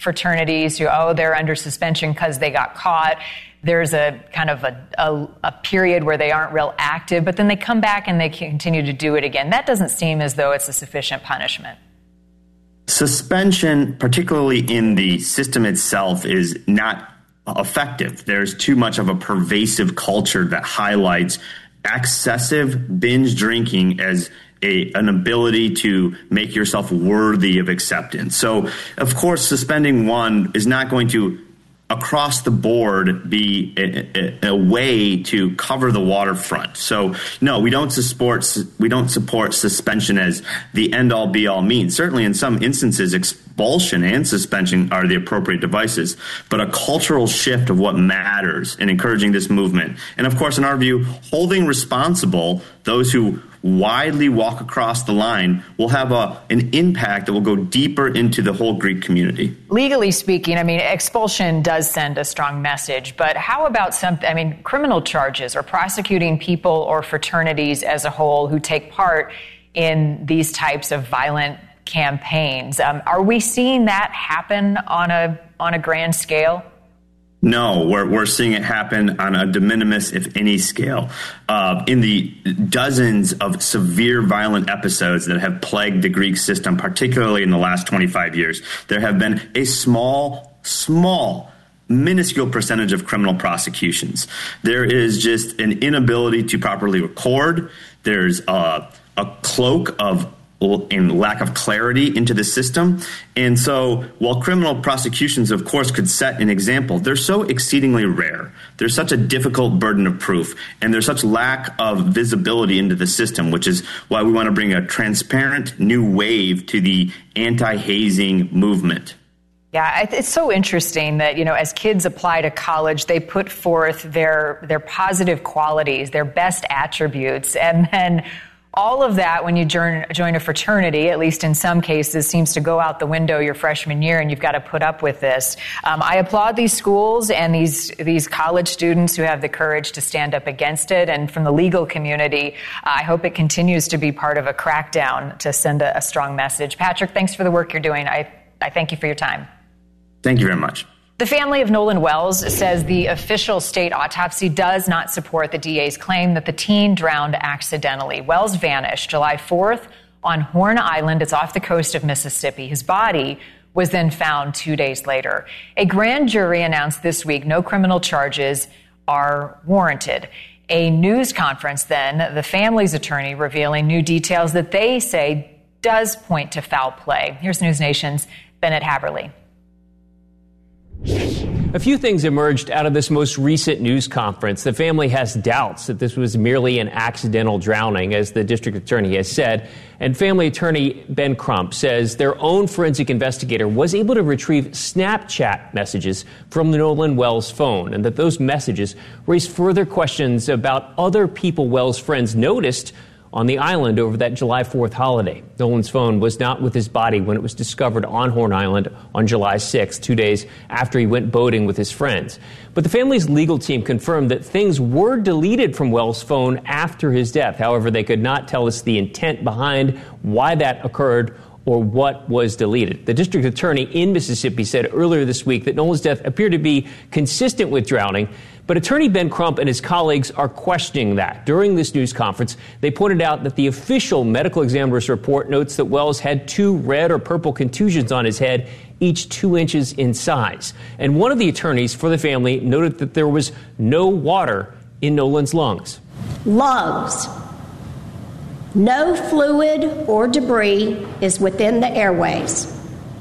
fraternities who, they're under suspension because they got caught. There's a kind of a period where they aren't real active, but then they come back and they continue to do it again. That doesn't seem as though it's a sufficient punishment. Suspension, particularly in the system itself, is not effective. There's too much of a pervasive culture that highlights excessive binge drinking as an ability to make yourself worthy of acceptance. So, of course, suspending one is not going to across the board be a way to cover the waterfront. So no, we don't support suspension as the end all be all means. Certainly in some instances, expulsion and suspension are the appropriate devices, but a cultural shift of what matters in encouraging this movement. And of course, in our view, holding responsible those who widely walk across the line will have an impact that will go deeper into the whole Greek community. Legally speaking, expulsion does send a strong message, but how about criminal charges or prosecuting people or fraternities as a whole who take part in these types of violent campaigns? Are we seeing that happen on a grand scale? No, we're seeing it happen on a de minimis, if any, scale. In the dozens of severe violent episodes that have plagued the Greek system, particularly in the last 25 years, there have been a small, minuscule percentage of criminal prosecutions. There is just an inability to properly record. There's a cloak of and lack of clarity into the system. And so while criminal prosecutions, of course, could set an example, they're so exceedingly rare. There's such a difficult burden of proof, and there's such lack of visibility into the system, which is why we want to bring a transparent new wave to the anti-hazing movement. Yeah, it's so interesting that, as kids apply to college, they put forth their positive qualities, their best attributes, and then all of that, when you join a fraternity, at least in some cases, seems to go out the window your freshman year, and you've got to put up with this. I applaud these schools and these college students who have the courage to stand up against it. And from the legal community, I hope it continues to be part of a crackdown to send a strong message. Patrick, thanks for the work you're doing. I thank you for your time. Thank you very much. The family of Nolan Wells says the official state autopsy does not support the DA's claim that the teen drowned accidentally. Wells vanished July 4th on Horn Island. It's off the coast of Mississippi. His body was then found 2 days later. A grand jury announced this week no criminal charges are warranted. A news conference then, the family's attorney revealing new details that they say does point to foul play. Here's News Nation's Bennett Haberly. A few things emerged out of this most recent news conference. The family has doubts that this was merely an accidental drowning, as the district attorney has said. And family attorney Ben Crump says their own forensic investigator was able to retrieve Snapchat messages from the Nolan Wells phone, and that those messages raised further questions about other people Wells' friends noticed on the island over that July 4th holiday. Nolan's phone was not with his body when it was discovered on Horn Island on July 6th, 2 days after he went boating with his friends. But the family's legal team confirmed that things were deleted from Wells' phone after his death. However, they could not tell us the intent behind why that occurred or what was deleted. The district attorney in Mississippi said earlier this week that Nolan's death appeared to be consistent with drowning, but attorney Ben Crump and his colleagues are questioning that. During this news conference, they pointed out that the official medical examiner's report notes that Wells had 2 red or purple contusions on his head, each 2 inches in size. And one of the attorneys for the family noted that there was no water in Nolan's lungs. Lungs. No fluid or debris is within the airways.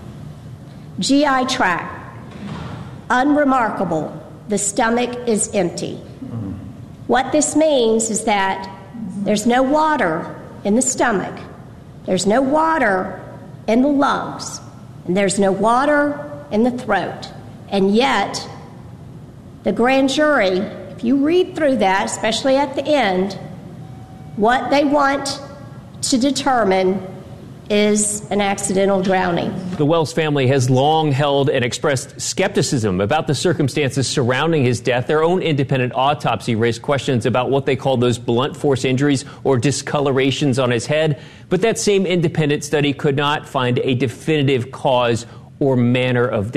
GI tract. Unremarkable. The stomach is empty. What this means is that there's no water in the stomach, there's no water in the lungs, and there's no water in the throat. And yet, the grand jury, if you read through that, especially at the end, what they want to determine is an accidental drowning. The Wells family has long held and expressed skepticism about the circumstances surrounding his death. Their own independent autopsy raised questions about what they call those blunt force injuries or discolorations on his head. But that same independent study could not find a definitive cause or manner of death.